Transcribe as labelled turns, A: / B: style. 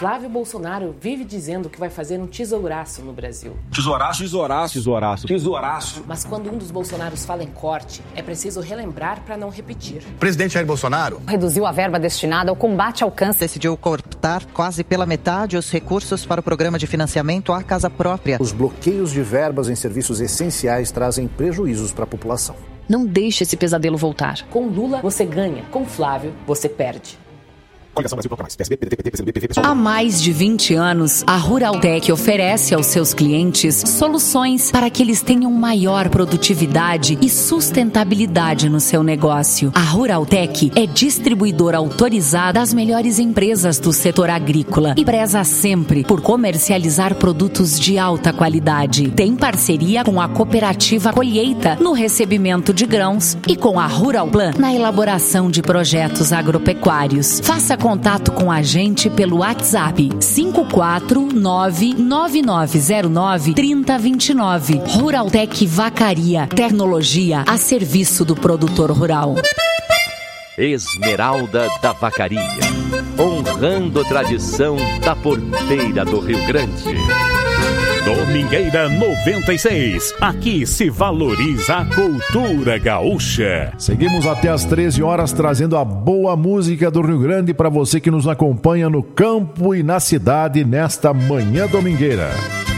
A: Flávio Bolsonaro vive dizendo que vai fazer um tesouraço no Brasil.
B: Tesouraço, tesouraço, tesouraço, tesouraço.
A: Mas quando um dos Bolsonaros fala em corte, é preciso relembrar para não repetir.
C: O presidente Jair Bolsonaro
D: reduziu a verba destinada ao combate ao câncer.
E: Decidiu cortar quase pela metade os recursos para o programa de financiamento à casa própria.
F: Os bloqueios de verbas em serviços essenciais trazem prejuízos para a população.
G: Não deixe esse pesadelo voltar.
A: Com Lula, você ganha. Com Flávio, você perde.
H: Há mais de 20 anos, a Ruraltec oferece aos seus clientes soluções para que eles tenham maior produtividade e sustentabilidade no seu negócio. A Ruraltec é distribuidora autorizada das melhores empresas do setor agrícola e preza sempre por comercializar produtos de alta qualidade. Tem parceria com a cooperativa Colheita no recebimento de grãos e com a Ruralplan na elaboração de projetos agropecuários. Faça contato com a gente pelo WhatsApp 549-9909-3029. Ruraltec Vacaria, tecnologia a serviço do produtor rural.
I: Esmeralda da Vacaria, honrando a tradição da porteira do Rio Grande.
J: Domingueira 96. Aqui se valoriza a cultura gaúcha.
K: Seguimos até às 13 horas trazendo a boa música do Rio Grande para você que nos acompanha no campo e na cidade nesta manhã domingueira.